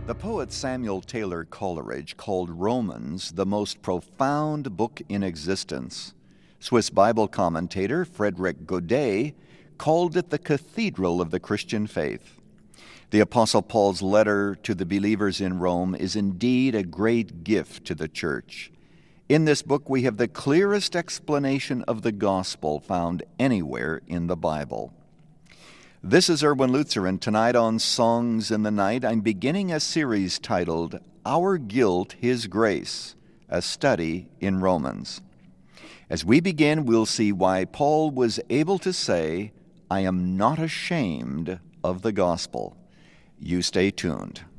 The poet Samuel Taylor Coleridge called Romans the most profound book in existence. Swiss Bible commentator Frederick Godet called it the cathedral of the Christian faith. The Apostle Paul's letter to the believers in Rome is indeed a great gift to the church. In this book, we have the clearest explanation of the gospel found anywhere in the Bible. This is Erwin Lutzer, and tonight on Songs in the Night, I'm beginning a series titled Our Guilt, His Grace, a study in Romans. As we begin, we'll see why Paul was able to say, I am not ashamed of the gospel. You stay tuned.